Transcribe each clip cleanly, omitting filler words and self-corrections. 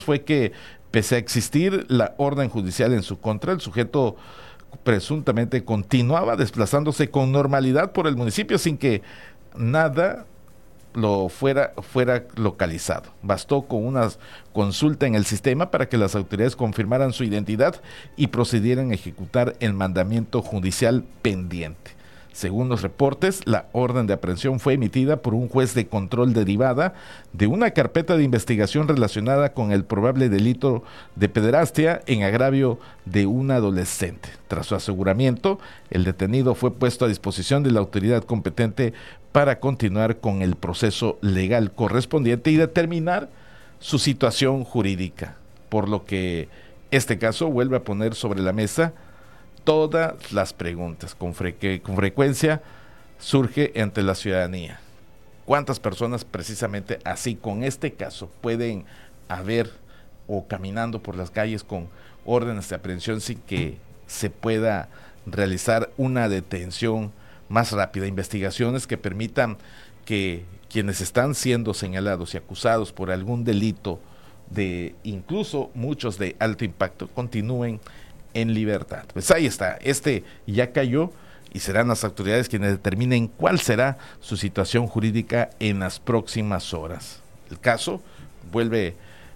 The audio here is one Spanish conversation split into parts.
fue que, pese a existir la orden judicial en su contra, el sujeto presuntamente continuaba desplazándose con normalidad por el municipio sin que nada lo fuera localizado. Bastó con una consulta en el sistema para que las autoridades confirmaran su identidad y procedieran a ejecutar el mandamiento judicial pendiente. Según los reportes, la orden de aprehensión fue emitida por un juez de control derivada de una carpeta de investigación relacionada con el probable delito de pederastia en agravio de un adolescente. Tras su aseguramiento, el detenido fue puesto a disposición de la autoridad competente para continuar con el proceso legal correspondiente y determinar su situación jurídica, por lo que este caso vuelve a poner sobre la mesa todas las preguntas que con frecuencia surge entre la ciudadanía. ¿Cuántas personas precisamente así con este caso pueden haber o caminando por las calles con órdenes de aprehensión sin que se pueda realizar una detención más rápida, investigaciones que permitan que quienes están siendo señalados y acusados por algún delito, de incluso muchos de alto impacto, continúen en libertad? Pues ahí está, ya cayó y serán las autoridades quienes determinen cuál será su situación jurídica en las próximas horas. El caso vuelve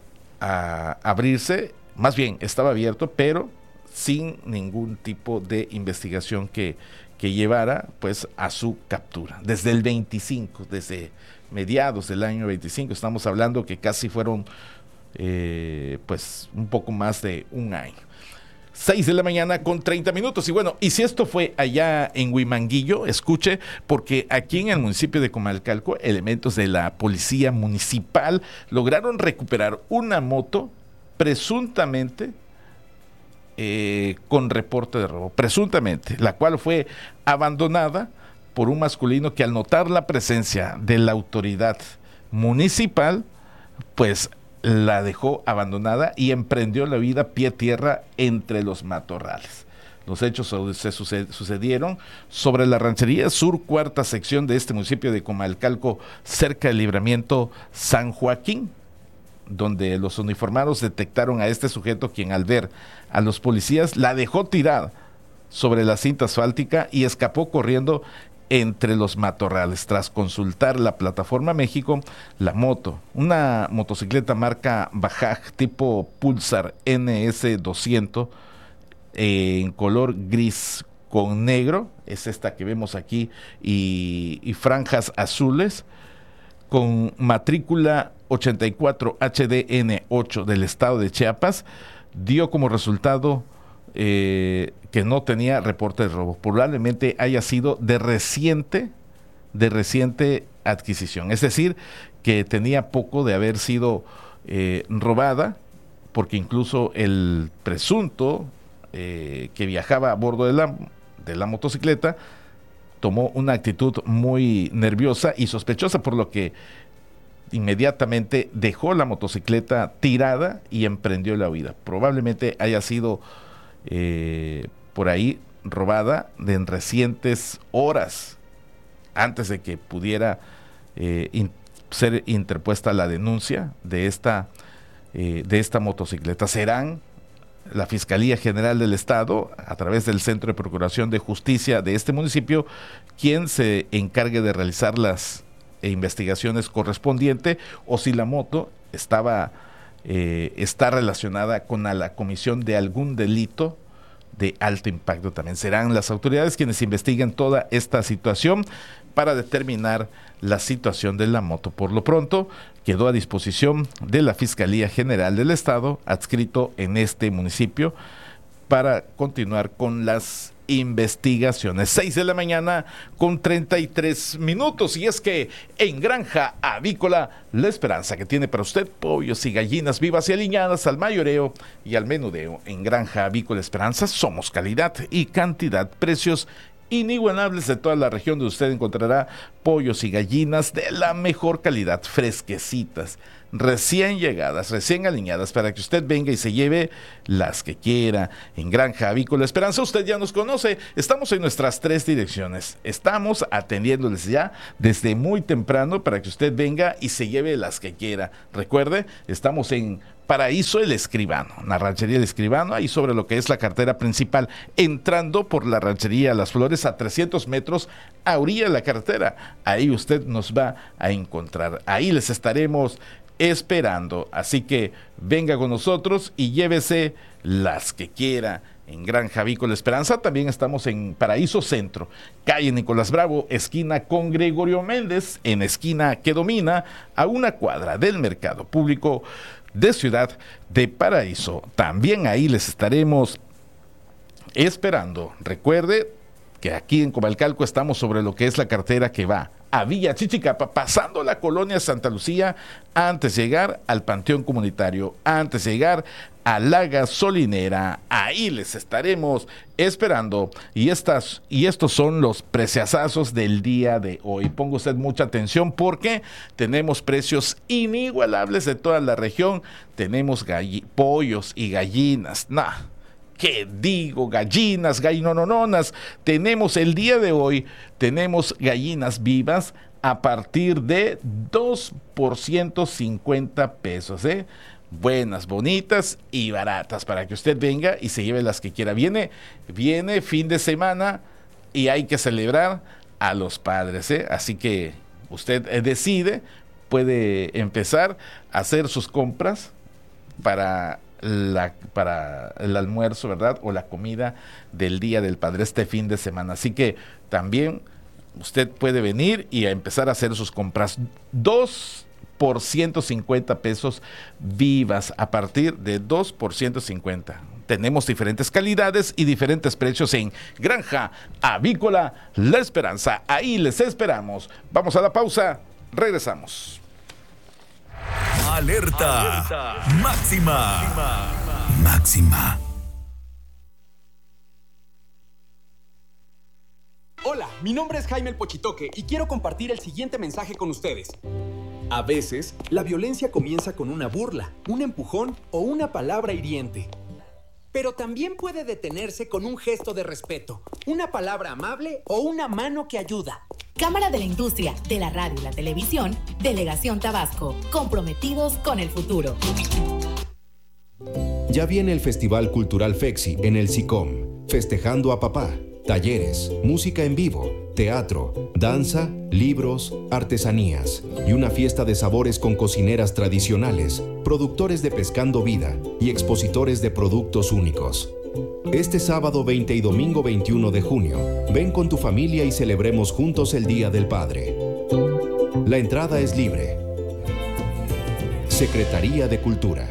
a abrirse, más bien estaba abierto, pero sin ningún tipo de investigación que llevara pues a su captura. Desde el 25, desde mediados del año 25, estamos hablando que casi fueron pues un poco más de un año. 6 de la mañana con 30 minutos. Y bueno, y si esto fue allá en Huimanguillo, escuche, porque aquí en el municipio de Comalcalco, elementos de la policía municipal lograron recuperar una moto presuntamente con reporte de robo, presuntamente, la cual fue abandonada por un masculino que, al notar la presencia de la autoridad municipal, pues la dejó abandonada y emprendió la vida pie tierra entre los matorrales. Los hechos sucedieron sobre la ranchería sur, cuarta sección de este municipio de Comalcalco, cerca del libramiento San Joaquín, donde los uniformados detectaron a este sujeto, quien, al ver a los policías, la dejó tirada sobre la cinta asfáltica y escapó corriendo entre los matorrales. Tras consultar la plataforma México, la moto, una motocicleta marca Bajaj tipo Pulsar NS200 en color gris con negro, es esta que vemos aquí, y franjas azules, con matrícula 84 HDN8 del estado de Chiapas, dio como resultado que no tenía reporte de robo. Probablemente haya sido de reciente adquisición, es decir, que tenía poco de haber sido robada, porque incluso el presunto que viajaba a bordo de la motocicleta tomó una actitud muy nerviosa y sospechosa, por lo que inmediatamente dejó la motocicleta tirada y emprendió la huida. Probablemente haya sido por ahí robada en recientes horas, antes de que pudiera ser interpuesta la denuncia de esta motocicleta. Serán la Fiscalía General del Estado, a través del Centro de Procuración de Justicia de este municipio, quien se encargue de realizar las investigaciones correspondientes, o si la moto está relacionada con la comisión de algún delito de alto impacto. También serán las autoridades quienes investiguen toda esta situación para determinar la situación de la moto. Por lo pronto, quedó a disposición de la Fiscalía General del Estado, adscrito en este municipio, para continuar con las investigaciones. 6 de la mañana con 33 minutos. Y es que en Granja Avícola La Esperanza, que tiene para usted pollos y gallinas vivas y aliñadas al mayoreo y al menudeo. En Granja Avícola Esperanza somos calidad y cantidad, precios inigualables de toda la región, donde usted encontrará pollos y gallinas de la mejor calidad, fresquecitas, recién llegadas, recién alineadas, para que usted venga y se lleve las que quiera. En Granja Avícola Esperanza, usted ya nos conoce, estamos en nuestras 3 direcciones, estamos atendiéndoles ya desde muy temprano para que usted venga y se lleve las que quiera. Recuerde, estamos en Paraíso El Escribano, la ranchería El Escribano, ahí sobre lo que es la carretera principal, entrando por la ranchería Las Flores a 300 metros a orilla de la carretera. Ahí usted nos va a encontrar, ahí les estaremos esperando, así que venga con nosotros y llévese las que quiera. En Granja Avícola Esperanza también estamos en Paraíso Centro, calle Nicolás Bravo, esquina con Gregorio Méndez, en esquina que domina a una cuadra del mercado público de Ciudad de Paraíso. También ahí les estaremos esperando. Recuerde que aquí en Comalcalco estamos sobre lo que es la carretera que va a Villa Chichicapa, pasando la colonia Santa Lucía, antes de llegar al Panteón Comunitario, antes de llegar a la gasolinera. Ahí les estaremos esperando. Y estos son los preciazazos del día de hoy. Ponga usted mucha atención porque tenemos precios inigualables de toda la región. Tenemos pollos y gallinas. ¿Qué digo? Gallinas, gallinononas. Tenemos el día de hoy, tenemos gallinas vivas a partir de 2 por 150 pesos, ¿eh? Buenas, bonitas y baratas para que usted venga y se lleve las que quiera. Viene fin de semana y hay que celebrar a los padres, ¿eh? Así que usted decide, puede empezar a hacer sus compras para el almuerzo, ¿verdad? O la comida del Día del Padre este fin de semana. Así que también usted puede venir y a empezar a hacer sus compras. 2 por 150 pesos vivas, a partir de 2 por 150. Tenemos diferentes calidades y diferentes precios en Granja Avícola La Esperanza. Ahí les esperamos. Vamos a la pausa, regresamos. Alerta máxima. Máxima. Hola, mi nombre es Jaime el Pochitoque y quiero compartir el siguiente mensaje con ustedes. A veces, la violencia comienza con una burla, un empujón o una palabra hiriente. Pero también puede detenerse con un gesto de respeto, una palabra amable o una mano que ayuda. Cámara de la Industria, de la Radio y la Televisión, Delegación Tabasco, comprometidos con el futuro. Ya viene el Festival Cultural FEXI en el SICOM, festejando a papá. Talleres, música en vivo, teatro, danza, libros, artesanías y una fiesta de sabores con cocineras tradicionales, productores de Pescando Vida y expositores de productos únicos. Este sábado 20 y domingo 21 de junio, ven con tu familia y celebremos juntos el Día del Padre. La entrada es libre. Secretaría de Cultura.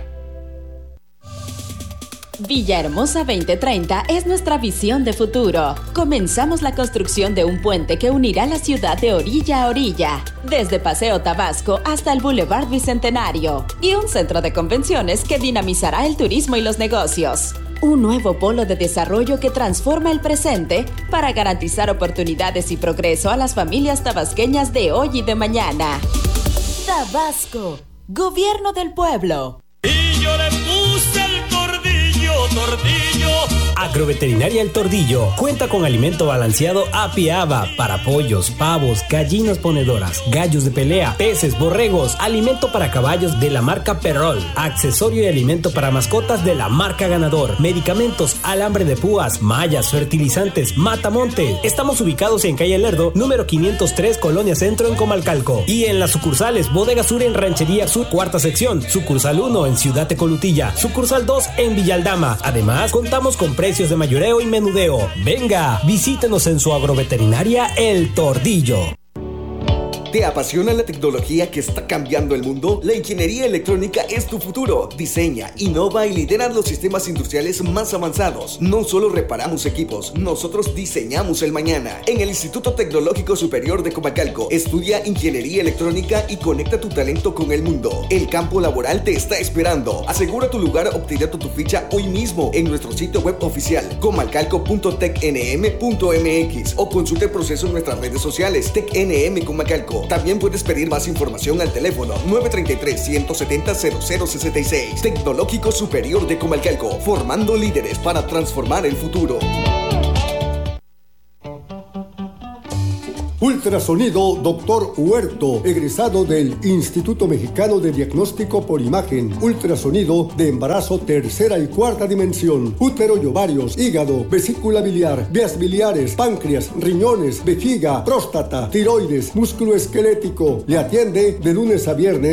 Villahermosa 2030 es nuestra visión de futuro. Comenzamos la construcción de un puente que unirá la ciudad de orilla a orilla, desde Paseo Tabasco hasta el Boulevard Bicentenario, y un centro de convenciones que dinamizará el turismo y los negocios. Un nuevo polo de desarrollo que transforma el presente para garantizar oportunidades y progreso a las familias tabasqueñas de hoy y de mañana. Tabasco, Gobierno del Pueblo. Y yo le puse el tordillo. Agroveterinaria El Tordillo cuenta con alimento balanceado API-ABA para pollos, pavos, gallinas ponedoras, gallos de pelea, peces, borregos, alimento para caballos de la marca Perrol, accesorio y alimento para mascotas de la marca Ganador, medicamentos, alambre de púas, mallas, fertilizantes, matamontes. Estamos ubicados en calle Lerdo, número 503, Colonia Centro, en Comalcalco, y en las sucursales Bodega Sur en Ranchería Sur, cuarta sección, sucursal 1 en Ciudad Tecolutilla, sucursal 2 en Villaldama. Además, contamos con precios de mayoreo y menudeo. Venga, visítenos en su agroveterinaria El Tordillo. ¿Te apasiona la tecnología que está cambiando el mundo? La ingeniería electrónica es tu futuro. Diseña, innova y lidera los sistemas industriales más avanzados. No solo reparamos equipos, nosotros diseñamos el mañana. En el Instituto Tecnológico Superior de Comalcalco, estudia ingeniería electrónica y conecta tu talento con el mundo. El campo laboral te está esperando. Asegura tu lugar obteniendo tu ficha hoy mismo en nuestro sitio web oficial comalcalco.tecnm.mx o consulta el proceso en nuestras redes sociales TecNM Comalcalco. También puedes pedir más información al teléfono 933-170-0066. Tecnológico Superior de Comalcalco, formando líderes para transformar el futuro. Ultrasonido Dr. Huerto, egresado del Instituto Mexicano de Diagnóstico por Imagen. Ultrasonido de embarazo tercera y cuarta dimensión. Útero y ovarios, hígado, vesícula biliar, vías biliares, páncreas, riñones, vejiga, próstata, tiroides, músculo esquelético. Le atiende de lunes a viernes